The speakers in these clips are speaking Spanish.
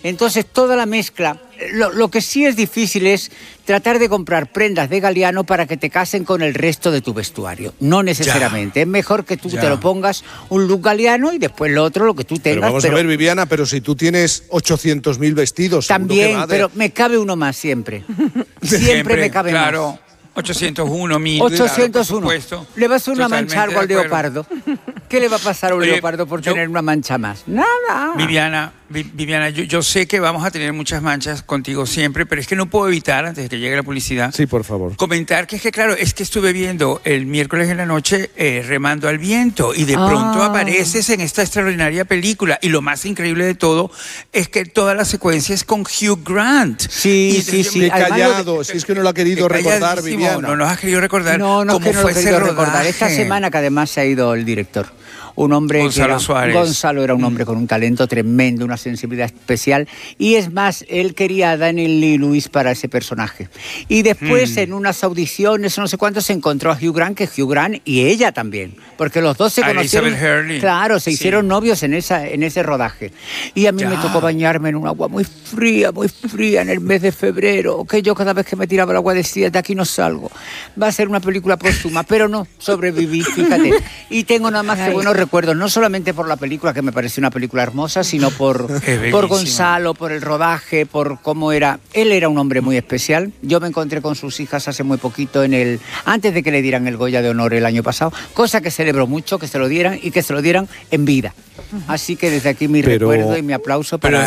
Entonces toda la mezcla, lo que sí es difícil es tratar de comprar prendas de Galeano para que te casen con el resto de tu vestuario. No necesariamente. Es mejor que tú te lo pongas un look Galeano y después lo otro, lo que tú tengas. Pero vamos a ver, Viviana, pero si tú tienes 800.000 vestidos... También, pero me cabe uno más siempre. Siempre me cabe más. 801, 1000. 801. Claro, le vas a una mancha algo al leopardo. ¿Qué le va a pasar a un leopardo por tener una mancha más? Nada. Viviana, yo sé que vamos a tener muchas manchas contigo siempre, pero es que no puedo evitar, antes de que llegue la publicidad, sí, por favor, comentar que es que estuve viendo el miércoles en la noche Remando al Viento y de pronto apareces en esta extraordinaria película y lo más increíble de todo es que toda la secuencia es con Hugh Grant. Sí. Callado, si es que no lo ha querido recordar, Viviana. No nos has querido recordar cómo fue ese rodaje. Esta semana que además se ha ido el director. Un hombre Gonzalo era un hombre con un talento tremendo, una sensibilidad especial, y es más, él quería a Daniel Day-Lewis para ese personaje. Y después en unas audiciones, no sé cuánto, se encontró a Hugh Grant, y ella también, porque los dos se conocieron. Claro, se hicieron novios en ese rodaje. Y a mí me tocó bañarme en un agua muy fría en el mes de febrero, que yo cada vez que me tiraba el agua decía, de aquí no salgo. Va a ser una película póstuma, pero no, sobreviví, fíjate. Y tengo nada más que buenos recuerdos, no solamente por la película, que me pareció una película hermosa, sino por Gonzalo, por el rodaje, por cómo era. Él era un hombre muy especial. Yo me encontré con sus hijas hace muy poquito, antes de que le dieran el Goya de Honor el año pasado, cosa que celebró mucho, que se lo dieran y que se lo dieran en vida. Así que desde aquí mi recuerdo y mi aplauso para...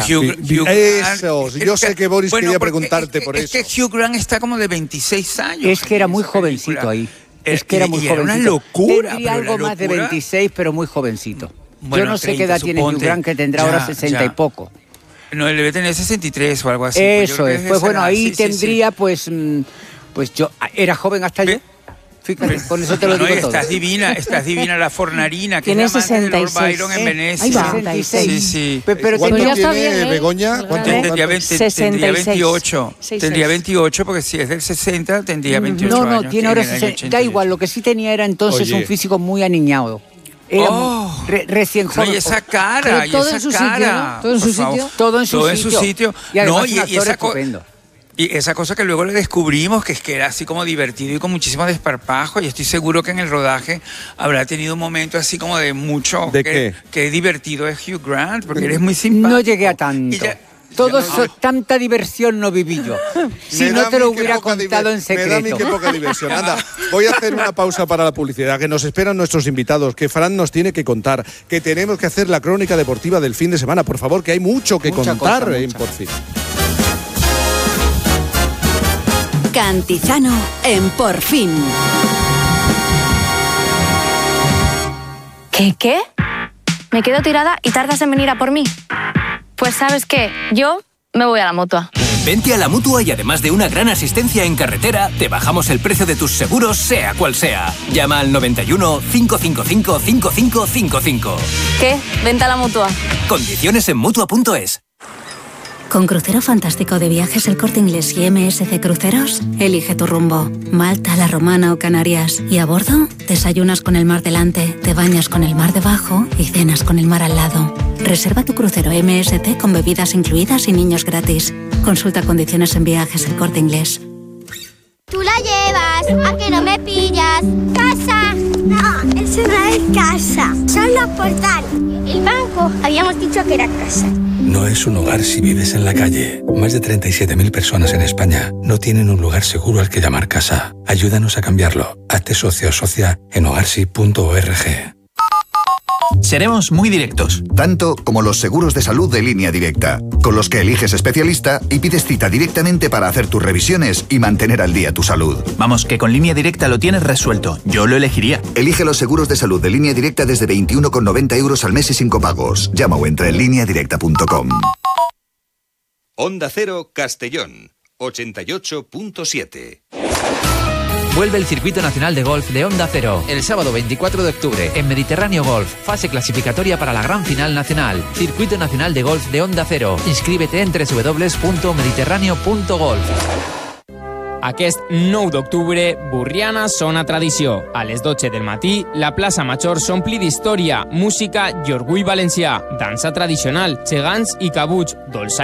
Eso, yo sé que Boris quería preguntarte por eso. Es que Hugh Grant está como de 26 años. Es que era muy jovencito ahí. Es que era muy jovencito. Era una locura. Tendría algo más de 26, pero muy jovencito. Bueno, yo no sé qué edad tiene Hugh Grant, que tendrá ahora 60 y poco. No, él debe tener 63 o algo así. Eso es. Pues bueno, ahí tendría, pues yo era joven hasta yo. Fíjate, con eso te lo digo todo. Estás divina la Fornarina, que tiene es la madre de Lord 66. Byron en Venecia. Ahí va. 66. Sí. Pero ¿Cuánto ya está tiene bien, Begoña? Tendría 28. Tendría 28, porque si es del 60, tendría 28 años. No, tiene ahora 60. Da igual, lo que sí tenía era entonces un físico muy aniñado. Era recién joven. Y esa cara, todo en su sitio, ¿no? Todo en su sitio. Y además un actor estupendo. Y esa cosa que luego le descubrimos, que es que era así como divertido y con muchísimo desparpajo, y estoy seguro que en el rodaje habrá tenido un momento así como de mucho... ¿De qué? Qué divertido es Hugh Grant, porque eres muy simpático. No llegué a tanto. Tanta diversión no viví yo. Si no te lo hubiera contado en secreto. Me da a mí que poca diversión. Anda, voy a hacer una pausa para la publicidad, que nos esperan nuestros invitados, que Fran nos tiene que contar, que tenemos que hacer la crónica deportiva del fin de semana. Por favor, que hay mucho que contar en Por Fin. Cantizano en Por Fin. ¿Qué? ¿Me quedo tirada y tardas en venir a por mí? Pues ¿sabes qué? Yo me voy a la Mutua. Vente a la Mutua y además de una gran asistencia en carretera, te bajamos el precio de tus seguros, sea cual sea. Llama al 91 555 5555. ¿Qué? Vente a la Mutua. Condiciones en Mutua.es. Con Crucero Fantástico de Viajes El Corte Inglés y MSC Cruceros, elige tu rumbo. Malta, La Romana o Canarias. Y a bordo, desayunas con el mar delante, te bañas con el mar debajo y cenas con el mar al lado. Reserva tu crucero MSC con bebidas incluidas y niños gratis. Consulta condiciones en Viajes El Corte Inglés. Tú la llevas, ¿a que no me pillas? ¡Casa! No, eso no es casa, son los portales. El banco, habíamos dicho que era casa. No es un hogar si vives en la calle. Más de 37.000 personas en España no tienen un lugar seguro al que llamar casa. Ayúdanos a cambiarlo. Hazte socio o socia en hogarsi.org. Seremos muy directos. Tanto como los seguros de salud de Línea Directa, con los que eliges especialista y pides cita directamente para hacer tus revisiones y mantener al día tu salud. Vamos, que con Línea Directa lo tienes resuelto. Yo lo elegiría. Elige los seguros de salud de Línea Directa desde 21,90 € al mes y sin copagos. Llama o entra en lineadirecta.com. Onda Cero Castellón, 88.7. Vuelve el Circuito Nacional de Golf de Onda Cero el sábado 24 de octubre en Mediterráneo Golf, fase clasificatoria para la gran final nacional. Circuito Nacional de Golf de Onda Cero. Inscríbete en www.mediterráneo.golf. Aquest 9 d'octubre, Borriana sona tradició. A les 12 del matí, la plaça Major s'ompli d'història, música i orgull valencià, dansa tradicional, gegants i cabuts, dolçaina